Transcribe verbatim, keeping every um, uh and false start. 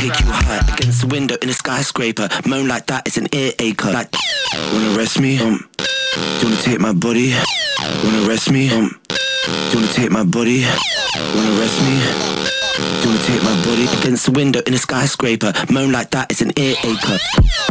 take you high against the window in a skyscraper. Moan like that, it's an earache. Like, wanna arrest me? Um, do you wanna take my body? Wanna arrest me? Um, do you wanna take my body? Wanna arrest me? Do you wanna take my body against the window in a skyscraper? Moan like that, it's an earache.